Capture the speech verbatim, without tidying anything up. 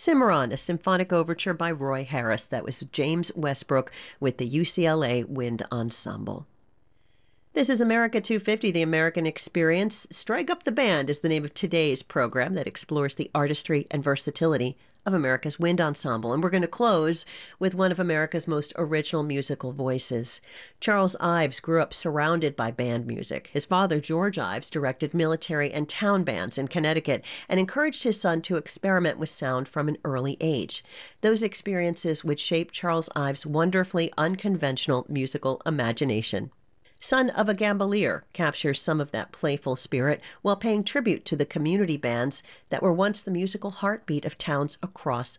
Cimarron, a symphonic overture by Roy Harris. That was James Westbrook with the U C L A Wind Ensemble. This is America two fifty, the American Experience. Strike Up the Band is the name of today's program that explores the artistry and versatility of America's wind ensemble. And we're going to close with one of America's most original musical voices. Charles Ives grew up surrounded by band music. His father, George Ives, directed military and town bands in Connecticut and encouraged his son to experiment with sound from an early age. Those experiences would shape Charles Ives' wonderfully unconventional musical imagination. Son of a Gambolier captures some of that playful spirit while paying tribute to the community bands that were once the musical heartbeat of towns across